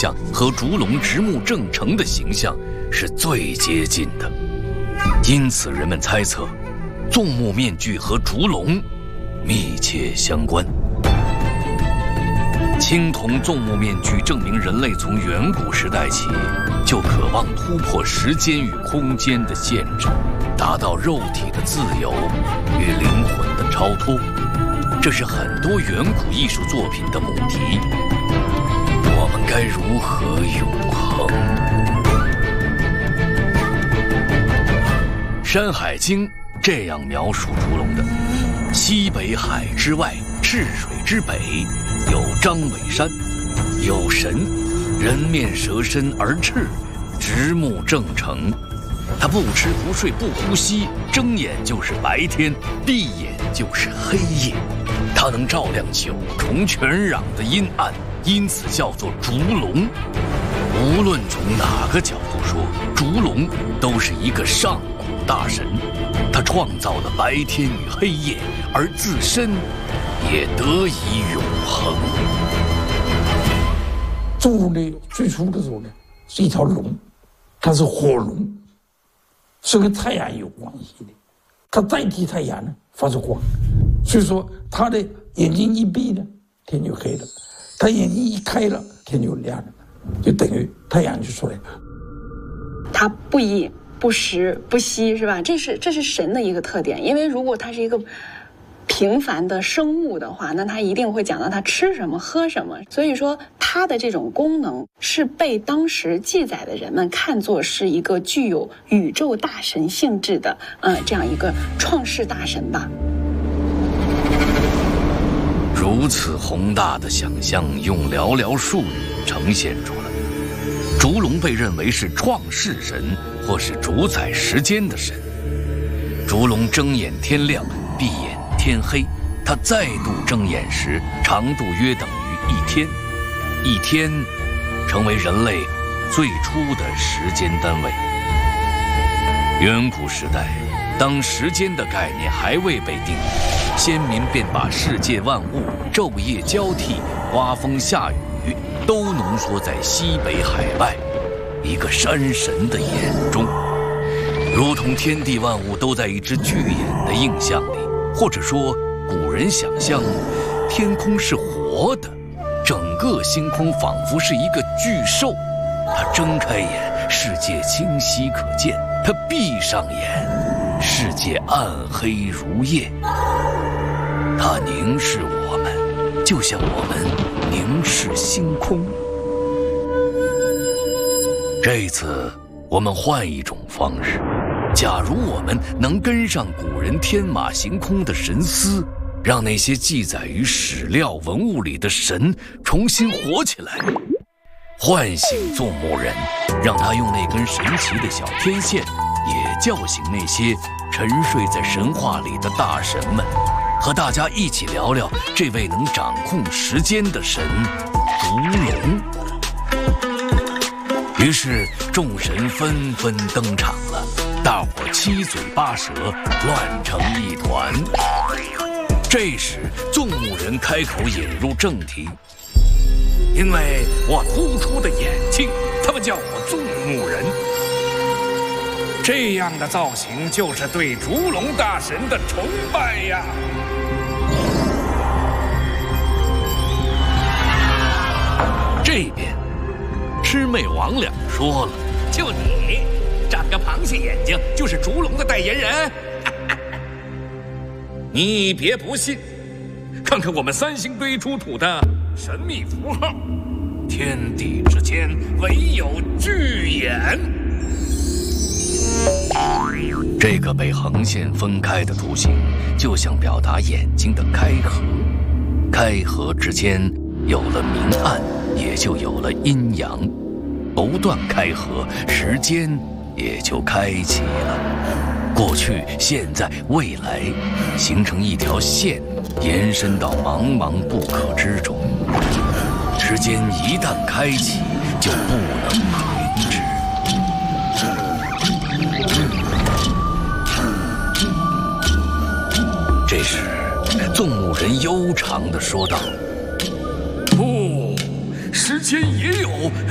象和烛龙直目正成的形象是最接近的，因此人们猜测，纵目面具和烛龙密切相关。青铜纵目面具证明人类从远古时代起就渴望突破时间与空间的限制，达到肉体的自由与灵魂的超脱。这是很多远古艺术作品的母题。我们该如何永恒？《山海经》这样描述烛龙的：西北海之外，赤水之北，有张尾山，有神，人面蛇身而赤，直目正成。他不吃不睡不呼吸，睁眼就是白天，闭眼就是黑夜。它能照亮九重全壤的阴暗，因此叫做烛龙。无论从哪个角度说，烛龙都是一个上古大神，他创造了白天与黑夜，而自身也得以永恒。 烛呢，最初的时候呢，是一条龙，它是火龙，是跟太阳有关系的，它代替太阳呢发出光，所以说它的眼睛一闭呢，天就黑了；它眼睛一开了，天就亮了，就等于太阳就出来了。 它不饮不食不息，是吧？这是神的一个特点。因为如果它是一个平凡的生物的话，那它一定会讲到它吃什么喝什么。所以说它的这种功能是被当时记载的人们看作是一个具有宇宙大神性质的这样一个创世大神吧。 如此宏大的想象用寥寥数语呈现出来。烛龙被认为是创世神或是主宰时间的神。烛龙睁眼天亮，闭眼天黑，它再度睁眼时长度约等于一天，一天成为人类最初的时间单位。远古时代，当时间的概念还未被定义，先民便把世界万物昼夜交替、刮风下雨都浓缩在西北海外一个山神的眼中，如同天地万物都在一只巨眼的映像里，或者说古人想象天空是活的，整个星空仿佛是一个巨兽，它睁开眼，世界清晰可见；它闭上眼，世界暗黑如夜。它凝视我们，就像我们凝视星空。这一次我们换一种方式，假如我们能跟上古人天马行空的神思，让那些记载于史料文物里的神重新活起来，唤醒纵目人，让他用那根神奇的小天线也叫醒那些沉睡在神话里的大神们，和大家一起聊聊这位能掌控时间的神烛龙。于是众神纷纷登场了，大伙七嘴八舌，乱成一团。这时纵目人开口引入正题：因为我突出的眼睛，他们叫我纵目人。 这样的造型就是对烛龙大神的崇拜呀！ 这边魑魅魍魉说了： 就你长个螃蟹眼睛就是烛龙的代言人？你别不信，看看我们三星堆出土的神秘符号，天地之间唯有巨眼。 这个被横线分开的图形就像表达眼睛的开合，开合之间有了明暗，也就有了阴阳，不断开合，时间也就开启了。过去、现在、未来形成一条线，延伸到茫茫不可之中。时间一旦开启，就不能停止。这时纵目人悠长地说道： 不，时间也有